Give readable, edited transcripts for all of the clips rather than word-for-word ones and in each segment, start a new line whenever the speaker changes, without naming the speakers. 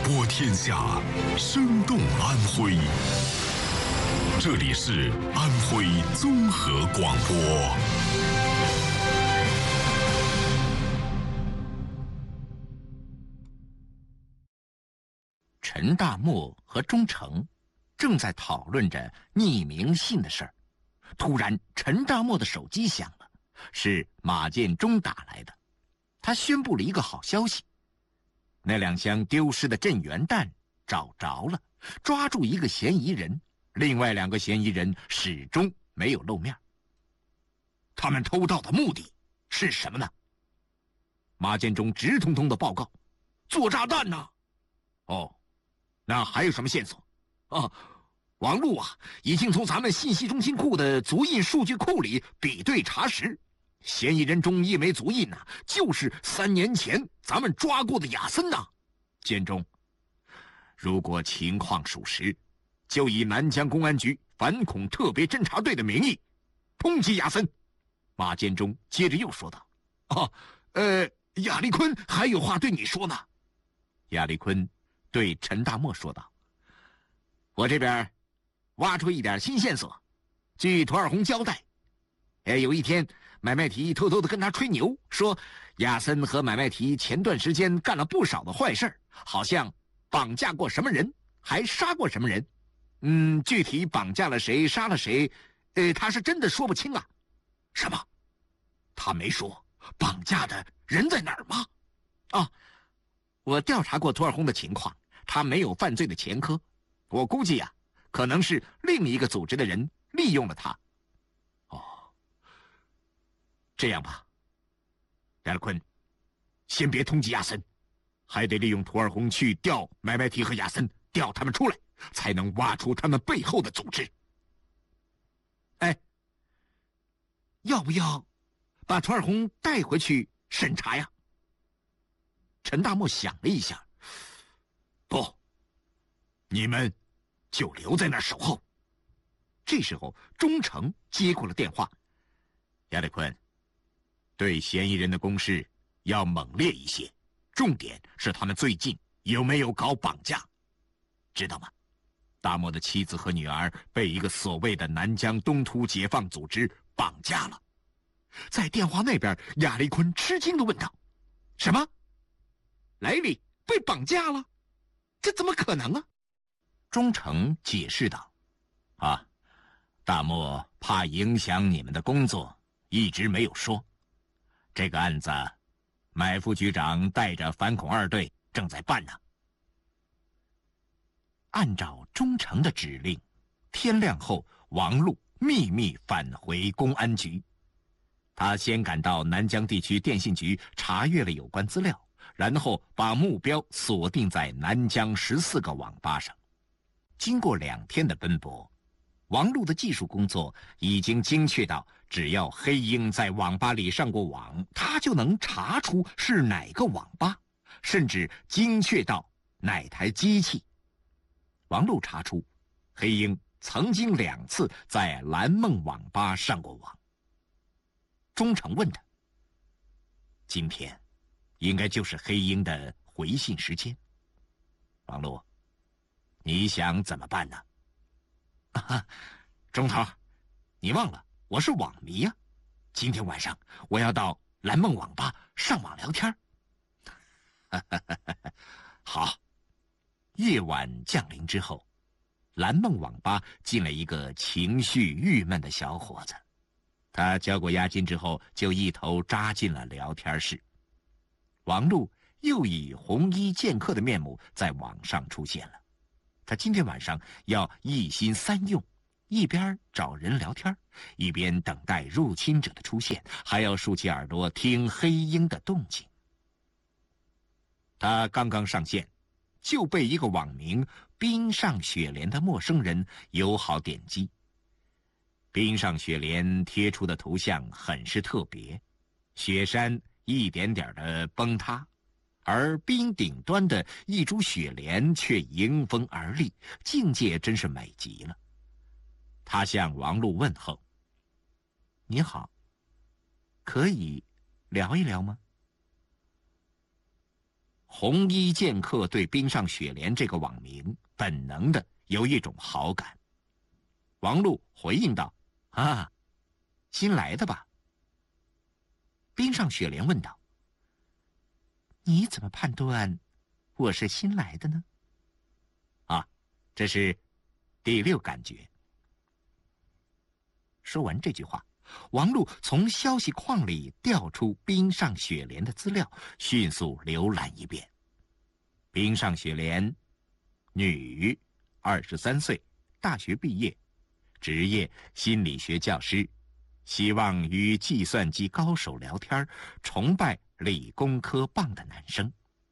播天下，生动安徽。这里是安徽综合广播。
陈大漠和钟诚正在讨论着匿名信的事儿，突然陈大漠的手机响了，是马建忠打来的。他宣布了一个好消息，那2箱丢失的镇元弹找着了，抓住一个嫌疑人，另外2个嫌疑人始终没有露面。他们偷盗的目的是什么呢？马建忠直通通的报告：做炸弹呢。哦，那还有什么线索？王璐已经从咱们信息中心库的足印数据库里比对查实，嫌疑人中一枚足印就是3年前咱们抓过的亚森呐。建忠，如果情况属实，就以南江公安局反恐特别侦察队的名义通缉亚森。马建忠接着又说道：亚历坤还有话对你说呢。亚历坤对陈大漠说道：我这边挖出一点新线索。据涂二红交代，有一天买卖提偷偷的跟他吹牛，说亚森和买卖提前段时间干了不少的坏事，好像绑架过什么人，还杀过什么人。具体绑架了谁，杀了谁，他是真的说不清啊。什么？他没说绑架的人在哪儿吗？我调查过涂二红的情况，他没有犯罪的前科，我估计可能是另一个组织的人利用了他。这样吧，亚历坤，先别通缉亚森，还得利用涂二红去调买卖提和亚森，调他们出来，才能挖出他们背后的组织。要不要把涂二红带回去审查呀？陈大漠想了一下，不，你们就留在那儿守候。这时候钟诚接过了电话：亚历坤，对嫌疑人的攻势要猛烈一些，重点是他们最近有没有搞绑架，知道吗？大漠的妻子和女儿被一个所谓的南疆东突解放组织绑架了。在电话那边，亚历坤吃惊地问道：什么？莱里被绑架了？这怎么可能啊？钟诚解释道：大漠怕影响你们的工作，一直没有说。这个案子买副局长带着反恐2队正在办呢。按照钟诚的指令，天亮后王璐秘密返回公安局。他先赶到南江地区电信局查阅了有关资料，然后把目标锁定在南江14个网吧上。经过2天的奔波，王璐的技术工作已经精确到只要黑鹰在网吧里上过网，他就能查出是哪个网吧，甚至精确到哪台机器。王璐查出黑鹰曾经2次在蓝梦网吧上过网。钟诚问他：今天应该就是黑鹰的回信时间，王璐，你想怎么办呢？钟头，你忘了我是网迷呀，今天晚上我要到蓝梦网吧上网聊天。好。夜晚降临之后，蓝梦网吧进了一个情绪郁闷的小伙子。他交过押金之后，就一头扎进了聊天室。王璐又以红衣剑客的面目在网上出现了。他今天晚上要一心3用，一边找人聊天，一边等待入侵者的出现，还要竖起耳朵听黑鹰的动静。他刚刚上线，就被一个网名冰上雪莲的陌生人友好点击。冰上雪莲贴出的图像很是特别，雪山一点点的崩塌，而冰顶端的一株雪莲却迎风而立，境界真是美极了。他向王璐问候：你好，可以聊一聊吗？ 红衣剑客对冰上雪莲这个网名本能的有一种好感。王璐回应道：“啊，新来的吧？”冰上雪莲问道：“你怎么判断我是新来的呢？”啊，这是第六感觉。说完这句话，王璐从消息框里调出冰上雪莲的资料，迅速浏览一遍。冰上雪莲，女，23岁，大学毕业，职业心理学教师，希望与计算机高手聊天，崇拜理工科棒的男生。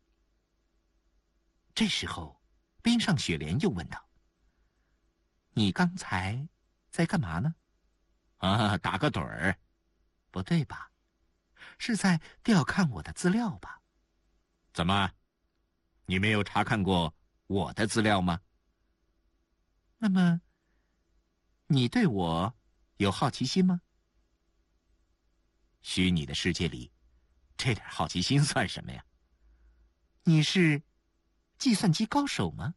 这时候，冰上雪莲又问道：“你刚才在干嘛呢？”“啊，打个盹儿。”“不对吧？是在调看我的资料吧？”“怎么，你没有查看过我的资料吗？”“那么，你对我有好奇心吗？”“虚拟的世界里，这点好奇心算什么呀？”“你是计算机高手吗？”“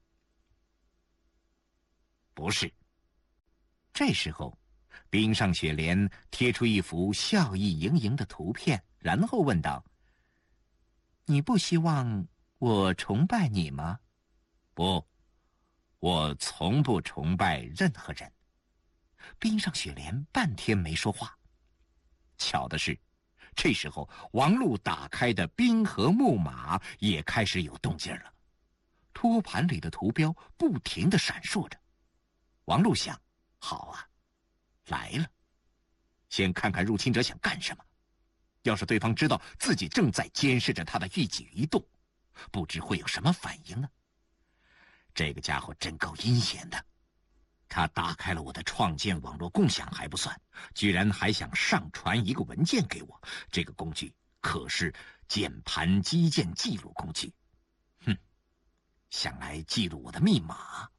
不是。”这时候，冰上雪莲贴出一幅笑意盈盈的图片，然后问道：“你不希望我崇拜你吗？”“不，我从不崇拜任何人。”冰上雪莲半天没说话。巧的是，这时候王璐打开的冰河木马也开始有动静了，托盘里的图标不停地闪烁着。王璐想：好啊，来了，先看看入侵者想干什么。要是对方知道自己正在监视着他的一举一动，不知会有什么反应呢？这个家伙真够阴险的，他打开了我的创建网络共享还不算，居然还想上传一个文件给我。这个工具可是键盘基建记录工具，想来记录我的密码。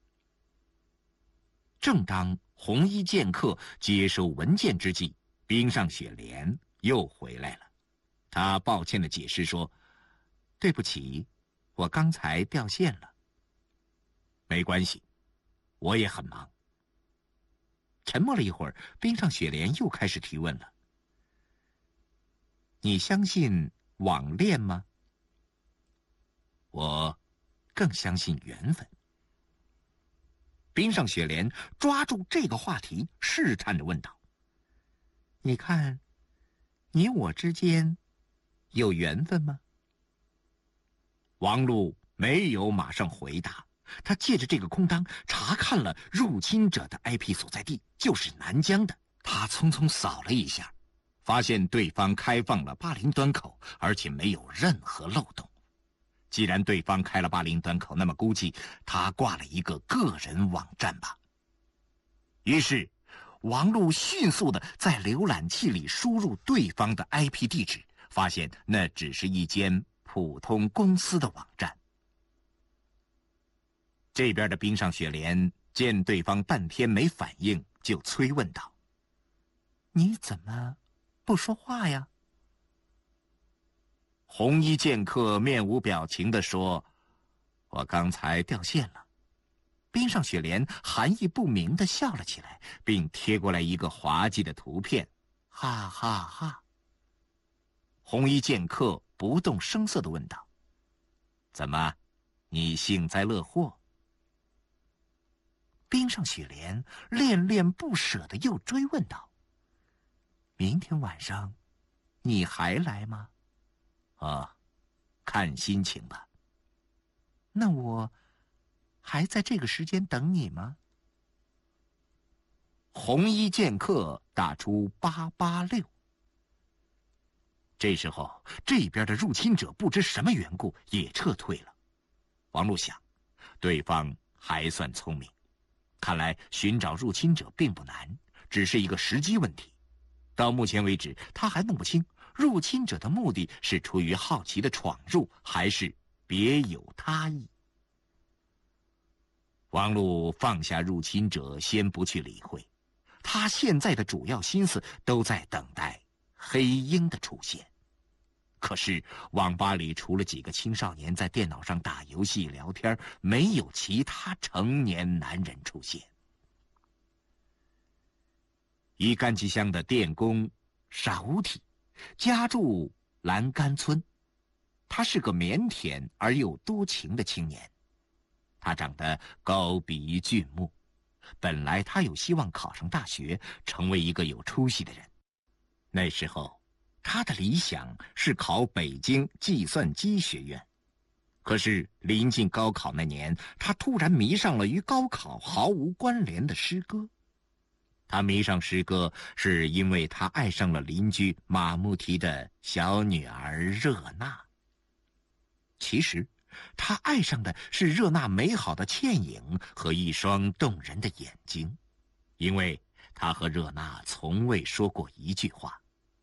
正当红衣剑客接收文件之际，冰上雪莲又回来了。他抱歉地解释说：“对不起，我刚才掉线了。”“没关系，我也很忙。”沉默了一会儿，冰上雪莲又开始提问了：“你相信网恋吗？”“我更相信缘分。”冰上雪莲抓住这个话题，试探着问道：“你看，你我之间有缘分吗？”王璐没有马上回答，他借着这个空当查看了入侵者的 IP 所在地，就是南疆的。他匆匆扫了一下，发现对方开放了80端口，而且没有任何漏洞。既然对方开了80端口，那么估计他挂了一个个人网站吧。于是，王璐迅速地在浏览器里输入对方的 IP 地址，发现那只是一间普通公司的网站。这边的冰上雪莲见对方半天没反应，就催问道：“你怎么不说话呀？”红衣剑客面无表情地说：“我刚才掉线了。”冰上雪莲含义不明地笑了起来，并贴过来一个滑稽的图片，哈哈哈。红衣剑客不动声色地问道：“怎么，你幸灾乐祸？”冰上雪莲恋恋不舍地又追问道：“明天晚上，你还来吗？”“啊，看心情吧。”“那我还在这个时间等你吗？”红衣剑客打出886。这时候，这边的入侵者不知什么缘故也撤退了。王璐想，对方还算聪明，看来寻找入侵者并不难，只是一个时机问题。到目前为止，他还弄不清入侵者的目的是出于好奇的闯入，还是别有他意。王璐放下入侵者，先不去理会，他现在的主要心思都在等待黑鹰的出现。 可是网吧里除了几个青少年在电脑上打游戏聊天，没有其他成年男人出现。伊干吉乡的电工沙乌提家住栏杆村，他是个腼腆而又多情的青年。他长得高鼻俊目，本来他有希望考上大学，成为一个有出息的人。那时候他的理想是考北京计算机学院，可是临近高考那年，他突然迷上了与高考毫无关联的诗歌。他迷上诗歌，是因为他爱上了邻居马穆提的小女儿热娜。其实，他爱上的是热娜美好的倩影和一双动人的眼睛，因为他和热娜从未说过一句话。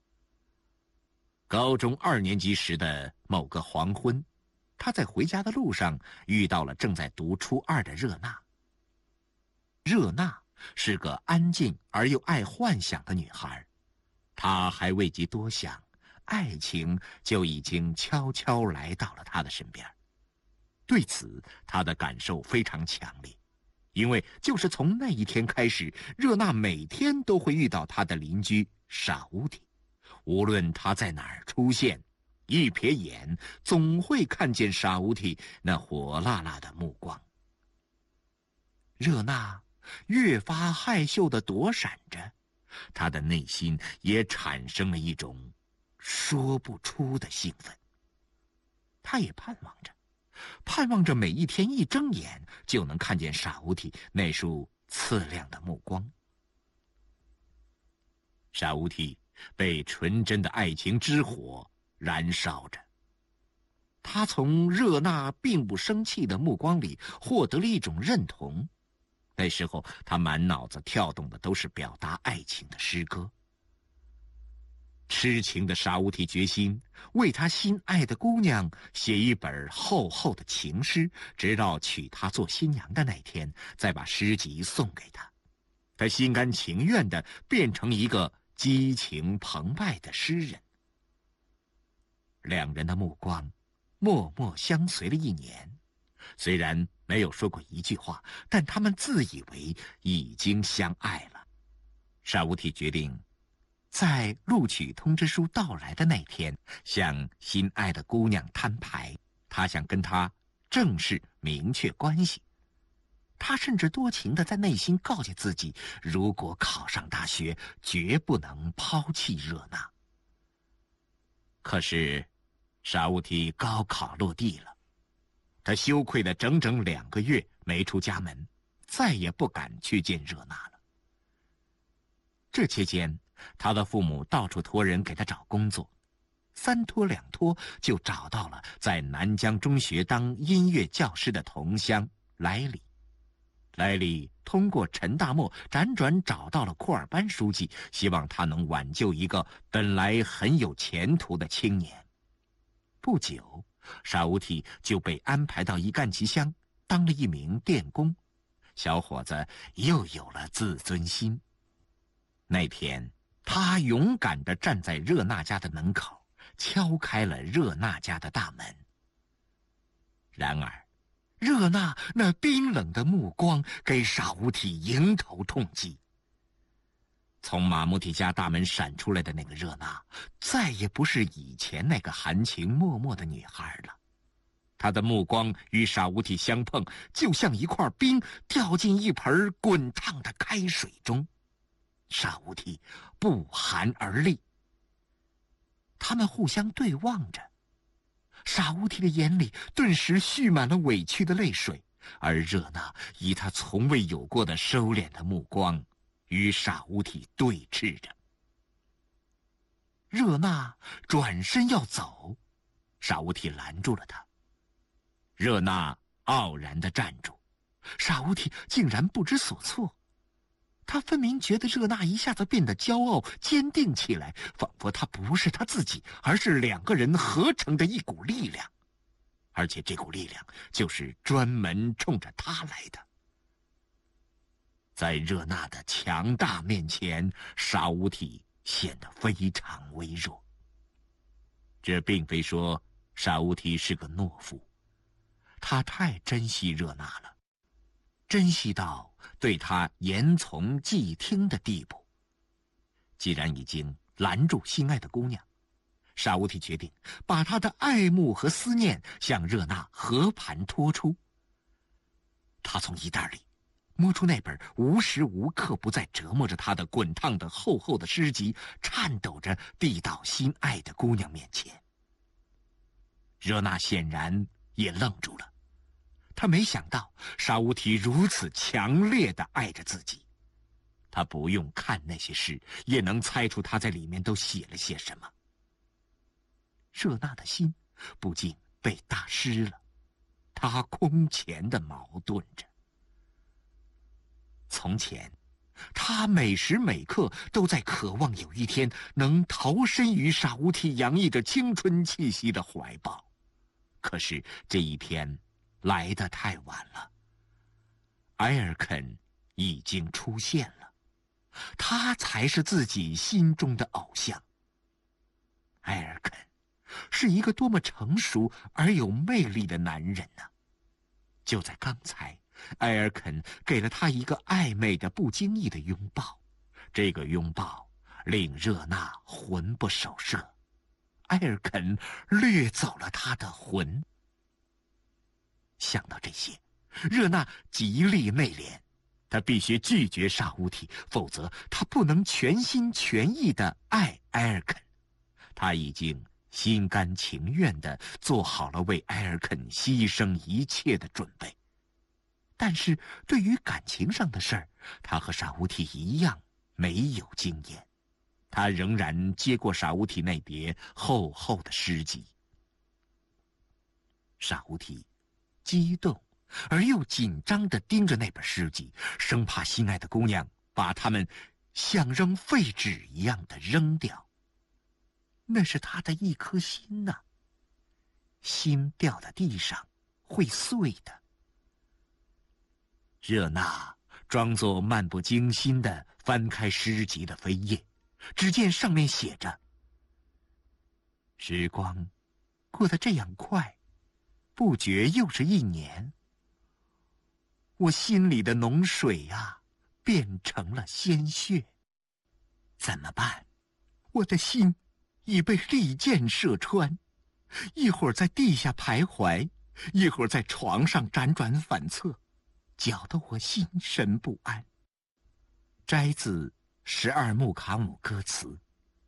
高中2年级时的某个黄昏，他在回家的路上遇到了正在读初2的热娜。热娜是个安静而又爱幻想的女孩，她还未及多想，爱情就已经悄悄来到了她的身边。对此，她的感受非常强烈，因为就是从那一天开始，热娜每天都会遇到她的邻居沙乌提。无论他在哪儿出现，一瞥眼总会看见沙乌提那火辣辣的目光。热娜越发害羞地躲闪着，她的内心也产生了一种说不出的兴奋。她也盼望着每一天一睁眼就能看见沙乌提那束刺亮的目光。沙乌提被纯真的爱情之火燃烧着，他从热娜并不生气的目光里获得了一种认同。那时候他满脑子跳动的都是表达爱情的诗歌。痴情的沙乌提决心为他心爱的姑娘写一本厚厚的情诗，直到娶她做新娘的那天，再把诗集送给她。他心甘情愿地变成一个激情澎湃的诗人。两人的目光默默相随了1年，虽然没有说过一句话，但他们自以为已经相爱了。沙乌提决定在录取通知书到来的那天，向心爱的姑娘摊牌，他想跟她正式明确关系。他甚至多情地在内心告诫自己，如果考上大学，绝不能抛弃热娜。可是，沙乌提高考落地了，他羞愧了整整2个月没出家门，再也不敢去见热娜了。这期间，他的父母到处托人给他找工作，3托2托就找到了在南疆中学当音乐教师的同乡莱里。莱里通过陈大漠辗转找到了库尔班书记，希望他能挽救一个本来很有前途的青年。不久，沙乌提就被安排到伊干旗乡当了一名电工，小伙子又有了自尊心。那天，他勇敢地站在热娜家的门口，敲开了热娜家的大门。然而，热娜那冰冷的目光给沙乌提迎头痛击。从马穆提家大门闪出来的那个热娜，再也不是以前那个含情脉脉的女孩了。她的目光与沙乌提相碰，就像一块冰掉进一盆滚烫的开水中。沙乌提不寒而栗。他们互相对望着，沙乌提的眼里顿时蓄满了委屈的泪水，而热娜以她从未有过的收敛的目光与沙乌提对峙着。热娜转身要走，沙乌提拦住了她。热娜傲然地站住，沙乌提竟然不知所措。他分明觉得热娜一下子变得骄傲坚定起来，仿佛她不是他自己，而是2个人合成的一股力量，而且这股力量就是专门冲着他来的。在热娜的强大面前，沙乌提显得非常微弱。 这并非说沙乌提是个懦夫，他太珍惜热那了，珍惜到对他言从计听的地步。既然已经拦住心爱的姑娘，沙乌提决定把他的爱慕和思念向热那和盘托出。他从衣袋里摸出那本无时无刻不在折磨着他的滚烫的厚厚的诗集，颤抖着递到心爱的姑娘面前。热那显然也愣住了，他没想到沙乌提如此强烈地爱着自己。他不用看那些诗，也能猜出他在里面都写了些什么。热那的心不禁被打湿了，他空前地矛盾着。从前，他每时每刻都在渴望有一天能投身于沙乌提洋溢着青春气息的怀抱，可是这一天来得太晚了。埃尔肯已经出现了，他才是自己心中的偶像。埃尔肯是一个多么成熟而有魅力的男人呢！就在刚才，埃尔肯给了他一个暧昧的不经意的拥抱，这个拥抱令热那魂不守舍，埃尔肯掠走了他的魂。想到这些，热那极力内敛，他必须拒绝沙乌提，否则他不能全心全意地爱埃尔肯。他已经心甘情愿地做好了为埃尔肯牺牲一切的准备。但是对于感情上的事儿，他和沙乌提一样没有经验。他仍然接过沙乌提那叠厚厚的诗集。沙乌提激动而又紧张地盯着那本诗集，生怕心爱的姑娘把它们像扔废纸一样的扔掉。那是他的一颗心呐，心掉在地上会碎的。热那装作漫不经心地翻开诗集的扉页，只见上面写着：时光过得这样快，不觉又是一年。我心里的脓水啊，变成了鲜血。怎么办？我的心已被利箭射穿，一会儿在地下徘徊，一会儿在床上辗转反侧，搅得我心神不安。摘自12木卡姆歌词。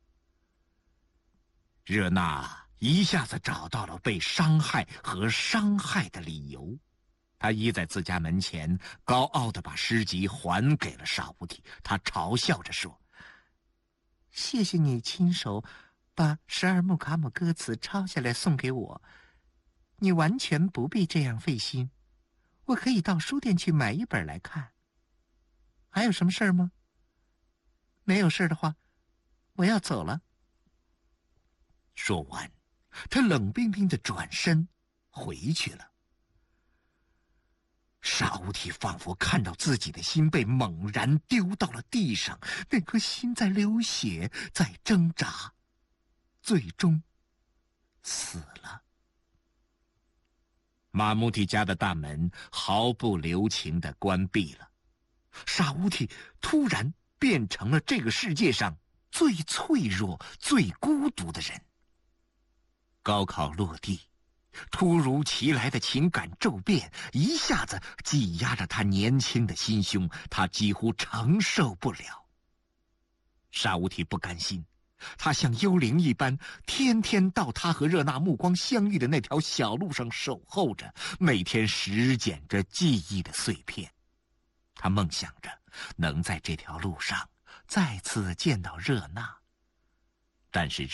热那一下子找到了被伤害和伤害的理由。他依在自家门前，高傲地把诗集还给了沙乌提。他嘲笑着说：谢谢你亲手把12木卡姆歌词抄下来送给我，你完全不必这样费心，我可以到书店去买一本来看。还有什么事儿吗？没有事的话，我要走了。说完，他冷冰冰地转身回去了。沙乌提仿佛看到自己的心被猛然丢到了地上，那颗心在流血，在挣扎，最终死了。马穆提家的大门毫不留情地关闭了。沙乌提突然变成了这个世界上最脆弱、最孤独的人。高考落地，突如其来的情感骤变一下子挤压着他年轻的心胸，他几乎承受不了。沙乌提不甘心，他像幽灵一般，天天到他和热那目光相遇的那条小路上守候着，每天拾捡着记忆的碎片。他梦想着能在这条路上再次见到热那，但是